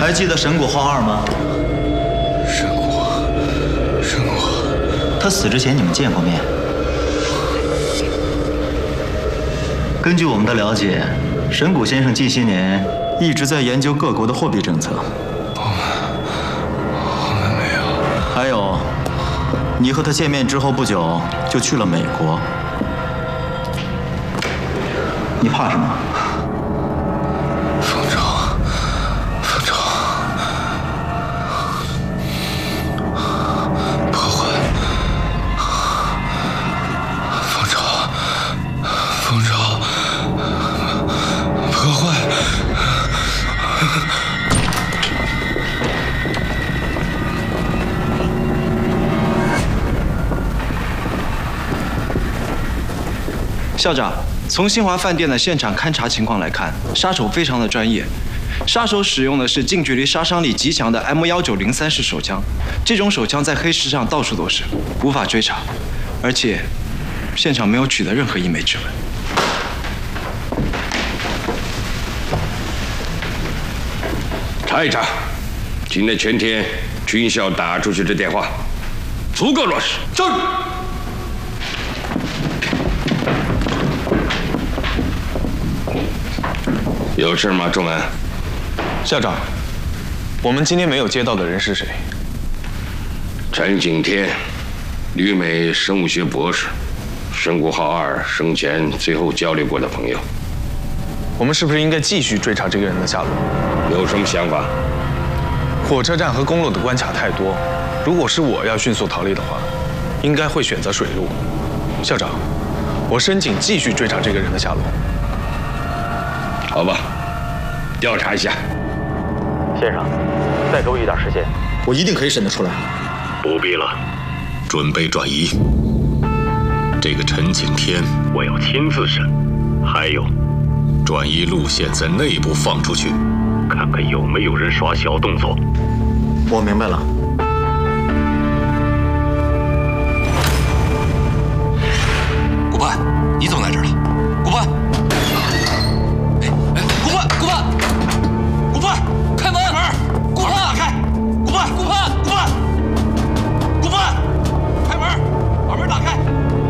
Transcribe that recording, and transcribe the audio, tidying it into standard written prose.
还记得神谷浩二吗？ 神谷， 他死之前你们见过面？根据我们的了解，神谷先生近些年一直在研究各国的货币政策。 我们没有。 还有，你和他见面之后不久就去了美国。你怕什么？ 风潮，破坏，风潮，破坏。 校长，从新华饭店的现场勘查情况来看，杀手非常的专业。杀手使用的是近距离杀伤力极强的 M1903式手枪，这种手枪在黑市上到处都是，无法追查，而且现场没有取得任何一枚指纹。 查一查，今天全天军校打出去的电话，足够落实。 是。 有事吗，仲文？ 校长，我们今天没有接到的人是谁？ 陈景天，旅美生物学博士，神谷浩二生前最后交流过的朋友。 我们是不是应该继续追查这个人的下落？ 有什么想法？ 火车站和公路的关卡太多，如果是我要迅速逃离的话，应该会选择水路。校长，我申请继续追查这个人的下落。 好吧，调查一下。 先生，再给我一点时间，我一定可以审得出来。 不必了，准备转移。这个陈景天，我要亲自审。还有，转移路线在内部放出去，看看有没有人耍小动作。 我明白了。